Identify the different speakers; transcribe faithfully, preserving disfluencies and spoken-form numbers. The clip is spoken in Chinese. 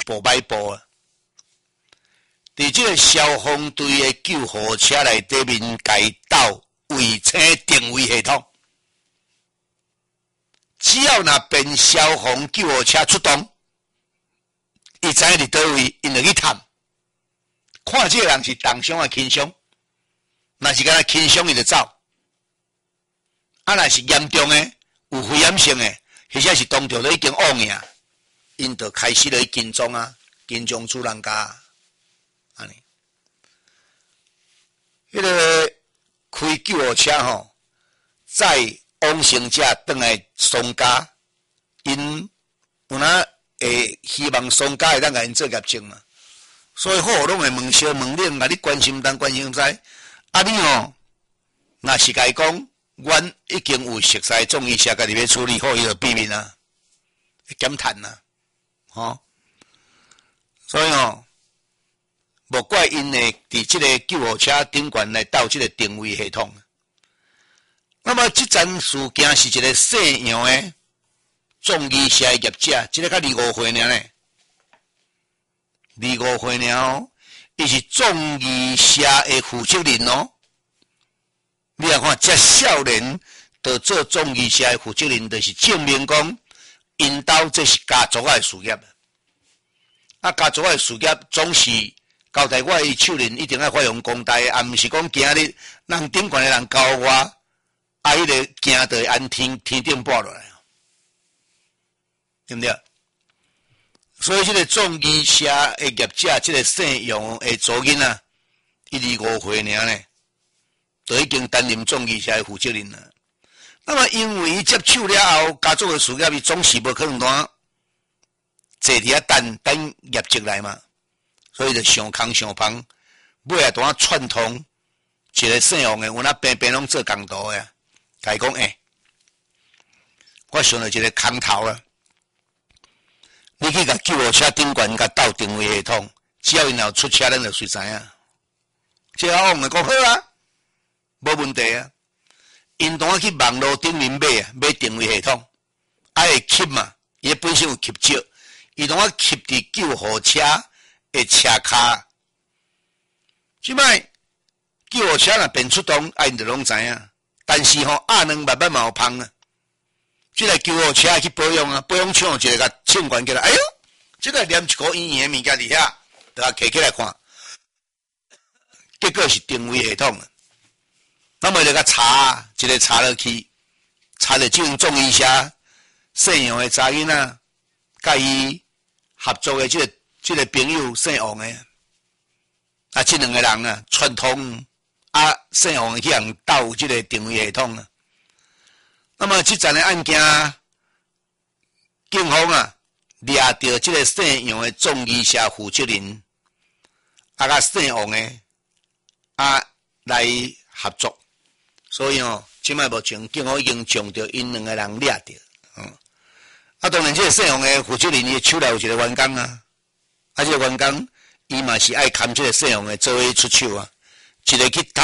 Speaker 1: 步摆步啊。伫这个消防队的救护车内底面改道卫星定位系统，只要若边消防救护车出动，伊知影伫倒位，因就去探，看这个人是重伤啊轻伤，若是敢若轻伤伊就走，啊若是严重的有危险性的，或者是当场都已经亡命，因就开始咧跟踪啊，跟踪主人家。安尼，迄个开救护车吼，载往生者转来丧家，因有哪会希望丧家会当甲因做业绩嘛？所以好拢会问小问冷，啊你关心当关心唔知，啊你吼，若是甲伊讲，阮已經有熟悉中医社家己要處理好伊就避免啊，減碳啊，吼，所以吼。莫怪因呢，伫即个救护車頂懸來到即個定位系統。那麼即陣事件是一個姓楊的眾醫社業者，即、這個較二五歲爾呢，二五歲爾哦，伊是眾醫社的負責人哦。你來看，遮少年就做眾醫社的負責人，就是證明講，因兜這是家族的事業。啊，家族的事業總是。交代我的手人一定要發揚光大，啊，毋是講今日人頂懸的人教我，啊，迄個驚就會按天天頂撥落來，對不對？所以這個眾醫社的業者，這個姓楊的祖囝啊，一二五歲爾呢，就已經擔任眾醫社的負責人了。那麼因為伊接手了後，家族的事業伊總是無可能當坐佇遐等等業績來嘛。所以就上空上芳，尾來當串通一個姓王的，有那邊邊攏做工圖的，甲伊講誒，我想到一個空頭啊，你去甲救護車頂懸甲鬥定位系統，只要因有出車，咱就隨知影。這個王咪講好啊，無問題啊。因當去網絡頂面買啊，買定位系統，啊會吸嘛，伊本身有吸少，伊當吸佇救護車。誒，車卡，即擺救護車若變出動，啊，因就攏知影。但是吼，阿兩慢慢嘛有芳啊。即個救護車去保養啊，保養廠一個甲稱管起來，哎喲，即個黏一個圓圓誒物件佇遐，就甲摕起來看，結果是定位系統。那麼就甲查，一個查落去，查到即種眾醫社姓楊誒查囡仔，甲伊合作誒即個。即個朋友姓王誒，啊，即兩個人啊，串通啊，姓王去人鬥即個定位系統啊。那麼即陣嘅案件，警方啊，掠到即個姓楊嘅眾醫社負責人，啊，甲姓王嘅啊來合作，所以哦，即擺目前警方已經將到因兩個人掠到，嗯，啊，當然即個姓王嘅負責人伊手內有一個員工啊。啊，這個員工伊嘛是愛看這個姓王的做伙出手啊，一個去偷